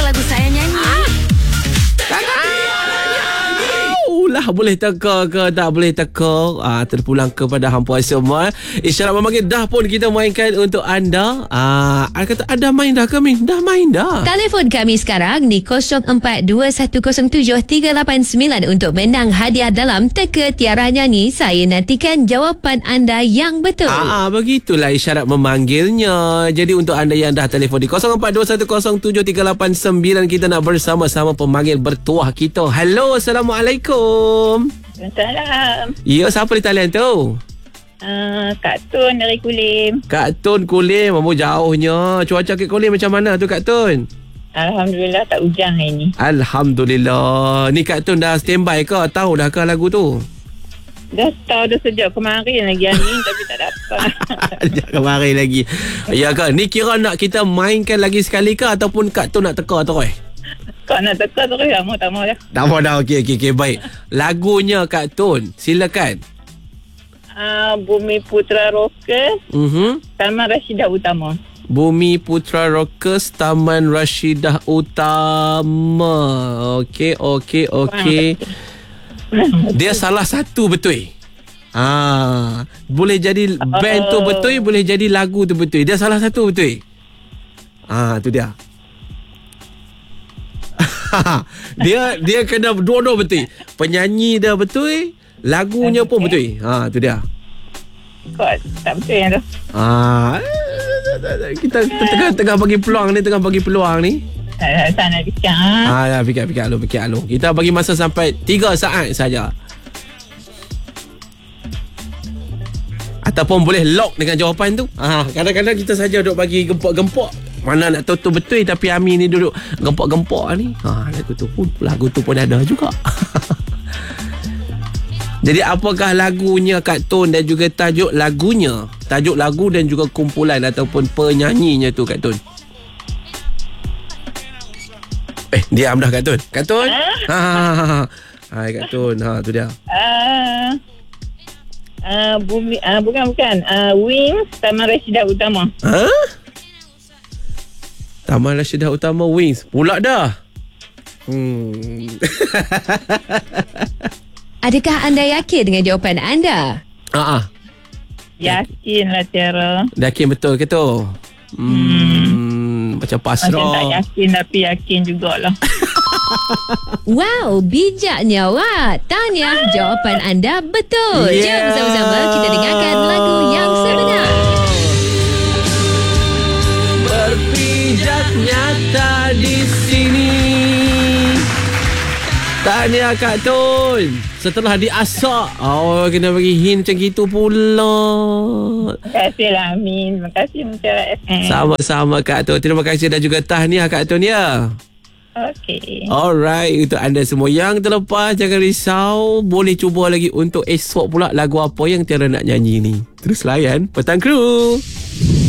lagu saya nyanyi. Lah boleh teka ke tak boleh teka, terpulang kepada hampa semua. Isyarat memanggil dah pun kita mainkan untuk anda. Kata ada main dah ke Min? Dah main dah. Telefon kami sekarang di 0421073889 untuk menang hadiah dalam Teka Tiara Nyanyi. Saya nantikan jawapan anda yang betul. Begitulah isyarat memanggilnya. Jadi untuk anda yang dah telefon di 0421073889, kita nak bersama-sama pemanggil bertuah kita. Hello, Assalamualaikum. Salam. Ya, siapa di talian tu? Kak Tun dari Kulim. Kak Tun Kulim. Jauhnya. Cuaca kat Kulim macam mana tu Kak Tun? Alhamdulillah tak hujan hari ni. Alhamdulillah. Ni Kak Tun dah standby ke? Tahu dah ke lagu tu? Dah tahu dah sejak kemarin lagi hari ni tapi tak dapat. Sejak kemarin lagi. Ya ke? Ni kira nak kita mainkan lagi sekali ke ataupun Kak Tun nak teka terus? Kau nak teka terus tak mau dah. Tak mau dah. Okey, baik. Lagunya Kak Tun, silakan. Bumi Putra Rockers, Taman Rashidah Utama. Bumi Putra Rockers, Taman Rashidah Utama. Okey. Dia salah satu betul. Boleh jadi band tu betul, boleh jadi lagu tu betul. Dia salah satu betul. Tu dia. Dia kena dua-dua betul. Penyanyi dia betul, lagunya pun betul. Tu dia. Kau tak betul yang tu. Kita tengah bagi peluang ni, Tak nak fikir. Fikir alu. Kita bagi masa sampai 3 saat saja. Ataupun boleh lock dengan jawapan tu. Kadang-kadang kita saja duk bagi gempok-gempok. Mana nak tahu tu betul, tapi Ami ni duduk gempok-gempok ni. Lagu tu pun ada juga. Jadi apakah lagunya Kak Tun dan juga tajuk lagunya? Tajuk lagu dan juga kumpulan ataupun penyanyinya tu Kak Tun. Diam dah Kak Tun. Kak Tun? Hai Kak Tun. Tu dia. Bumi bukan. Wings, Taman Rashidah Utama. Taman Rashidah Utama, Wings. Pula dah. Adakah anda yakin dengan jawapan anda? Yakinlah Tiara. Yakin betul ke tu? Macam pasrah. Macam tak yakin tapi yakin jugalah. Wow, bijaknya awak. Tahniah, jawapan anda betul. Jom bersama-sama kita dengarkan lagu yang sebenar. Berpijak nyata di sini. Tahniah Kak Tun. Setelah diasak, kena bagi hint macam gitu pula. Terima kasih lah Amin. Terima kasih Mutiara FM. Sama-sama Kak Tun. Terima kasih dan juga tahniah Kak Tun ya. Okey. Alright, untuk anda semua yang terlepas, jangan risau. Boleh cuba lagi untuk esok pula lagu apa yang Tiara nak nyanyi ni. Terus layan Petang Kru.